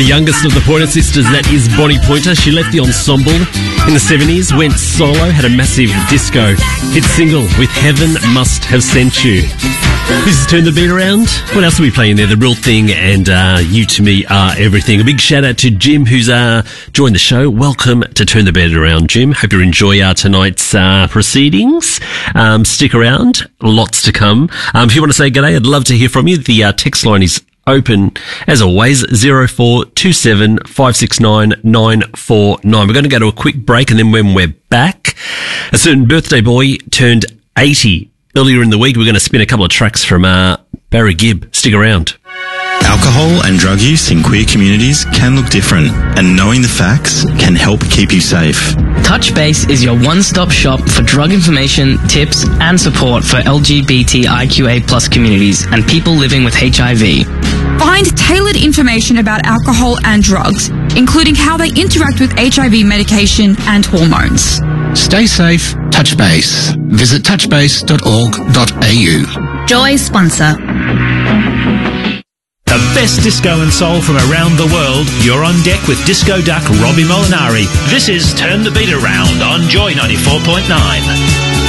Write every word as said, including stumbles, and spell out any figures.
youngest of the Pointer Sisters, that is Bonnie Pointer. She left the ensemble in the seventies, went solo, had a massive disco hit single with Heaven Must Have Sent You. This is Turn the Beat Around. What else are we playing there? The Real Thing and uh, You To Me Are Everything. A big shout out to Jim, who's uh, joined the show. Welcome to Turn the Beat Around, Jim. Hope you enjoy uh, tonight's uh, proceedings. Um, stick around. Lots to come. Um, if you want to say g'day, I'd love to hear from you. The uh, text line is open, as always, zero four two seven five six nine nine four nine. We're going to go to a quick break, and then when we're back, a certain birthday boy turned eighty. Earlier in the week, we're going to spin a couple of tracks from uh, Barry Gibb. Stick around. Alcohol and drug use in queer communities can look different, and knowing the facts can help keep you safe. Touchbase is your one-stop shop for drug information, tips, and support for L G B T I Q A plus communities and people living with H I V. Find tailored information about alcohol and drugs, including how they interact with H I V medication and hormones. Stay safe, Touchbase. Visit touchbase dot org dot a u. Joy sponsor. The best disco and soul from around the world. You're on deck with Disco Duck Robbie Molinari. This is Turn the Beat Around on Joy ninety-four point nine.